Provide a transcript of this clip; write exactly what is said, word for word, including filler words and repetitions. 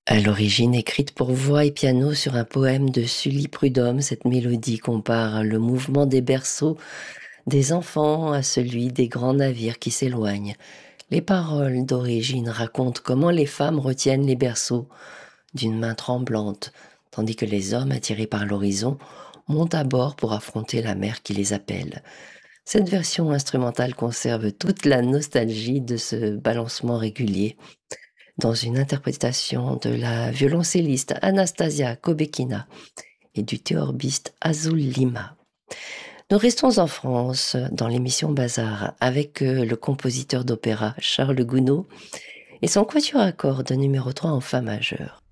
À l'origine écrite pour voix et piano sur un poème de Sully Prudhomme, cette mélodie compare le mouvement des berceaux des enfants à celui des grands navires qui s'éloignent. Les paroles d'origine racontent comment les femmes retiennent les berceaux d'une main tremblante, tandis que les hommes, attirés par l'horizon, montent à bord pour affronter la mer qui les appelle. Cette version instrumentale conserve toute la nostalgie de ce balancement régulier dans une interprétation de la violoncelliste Anastasia Kobekina et du théorbiste Azul Lima. Nous restons en France dans l'émission Bazar avec euh, le compositeur d'opéra Charles Gounod et son quatuor à cordes numéro trois en fa majeur.